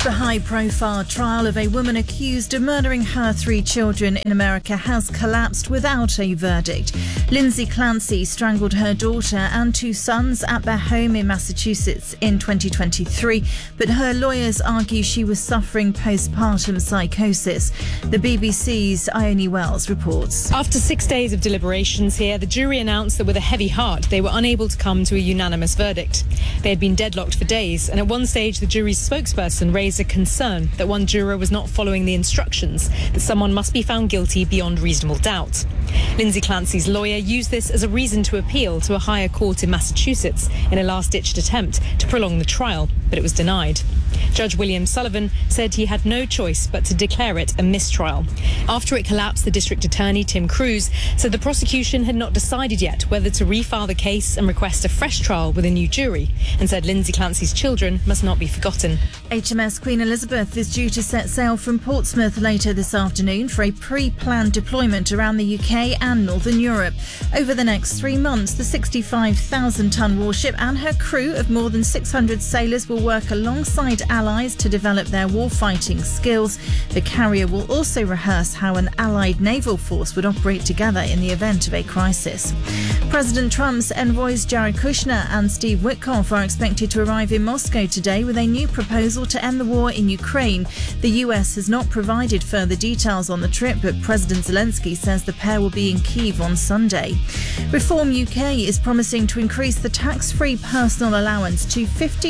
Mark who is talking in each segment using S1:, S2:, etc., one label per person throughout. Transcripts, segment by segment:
S1: The high-profile trial of a woman accused of murdering her 3 children in America has collapsed without a verdict. Lindsay Clancy strangled her daughter and 2 sons at their home in Massachusetts in 2023, but her lawyers argue she was suffering postpartum psychosis. The BBC's Ione Wells reports.
S2: After 6 days of deliberations here, the jury announced that with a heavy heart, they were unable to come to a unanimous verdict. They had been deadlocked for days, and at one stage, the jury's spokesperson raised a concern that one juror was not following the instructions, that someone must be found guilty beyond reasonable doubt. Lindsay Clancy's lawyer used this as a reason to appeal to a higher court in Massachusetts in a last-ditched attempt to prolong the trial, but it was denied. Judge William Sullivan said he had no choice but to declare it a mistrial. After it collapsed, the district attorney, Tim Cruz, said the prosecution had not decided yet whether to refile the case and request a fresh trial with a new jury, and said Lindsay Clancy's children must not be forgotten.
S1: HMS Queen Elizabeth is due to set sail from Portsmouth later this afternoon for a pre-planned deployment around the UK and Northern Europe. Over the next 3 months, the 65,000-tonne warship and her crew of more than 600 sailors will work alongside allies to develop their warfighting skills. The carrier will also rehearse how an allied naval force would operate together in the event of a crisis. President Trump's envoys Jared Kushner and Steve Witkoff are expected to arrive in Moscow today with a new proposal to end the war in Ukraine. The US has not provided further details on the trip, but President Zelensky says the pair will be in Kyiv on Sunday. Reform UK is promising to increase the tax-free personal allowance to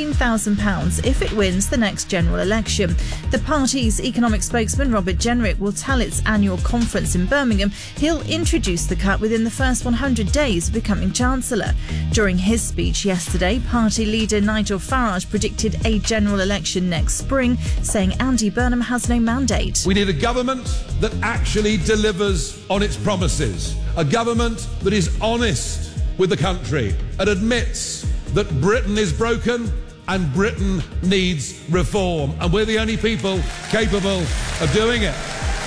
S1: £15,000 if it wins the next general election. The party's economic spokesman, Robert Jenrick, will tell its annual conference in Birmingham he'll introduce the cut within the first 100 days of becoming Chancellor. During his speech yesterday, party leader Nigel Farage predicted a general election next spring, saying Andy Burnham has no mandate.
S3: We need a government that actually delivers on its promises, a government that is honest with the country and admits that Britain is broken and Britain needs reform, and we're the only people capable of doing it.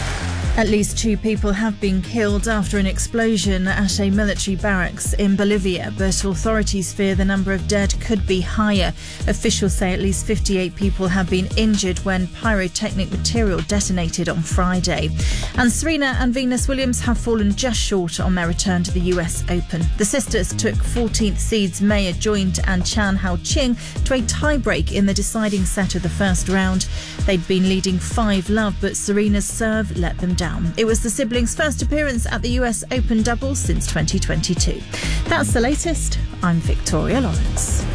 S1: At least 2 people have been killed after an explosion at a military barracks in Bolivia, but authorities fear the number of dead could be higher. Officials say at least 58 people have been injured when pyrotechnic material detonated on Friday. And Serena and Venus Williams have fallen just short on their return to the US Open. The sisters took 14th seeds Maya Joint and Chan Hao Ching to a tiebreak in the deciding set of the first round. They'd been leading 5-love, but Serena's serve let them down. It was the siblings' first appearance at the US Open doubles since 2022. That's the latest. I'm Victoria Lawrence.